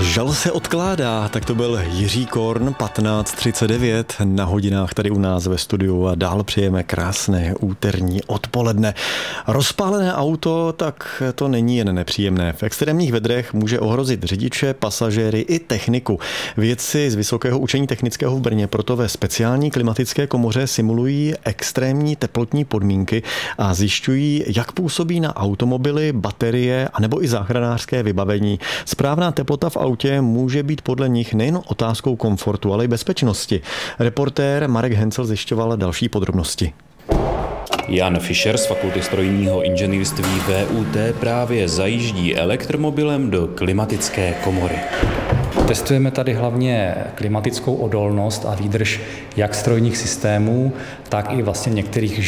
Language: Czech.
Žal se odkládá, tak to byl Jiří Korn, 15:39 na hodinách tady u nás ve studiu a dál přejeme krásné úterní odpoledne. Rozpálené auto, tak to není jen nepříjemné. V extrémních vedrech může ohrozit řidiče, pasažéry i techniku. Vědci z Vysokého učení technického v Brně proto ve speciální klimatické komoře simulují extrémní teplotní podmínky a zjišťují, jak působí na automobily, baterie anebo i záchranářské vybavení. Správná teplota v autě může být podle nich nejen otázkou komfortu, ale i bezpečnosti. Reportér Marek Hencel zjišťoval další podrobnosti. Jan Fischer z Fakulty strojního inženýrství VUT právě zajíždí elektromobilem do klimatické komory. Testujeme tady hlavně klimatickou odolnost a výdrž jak strojních systémů, tak i vlastně některých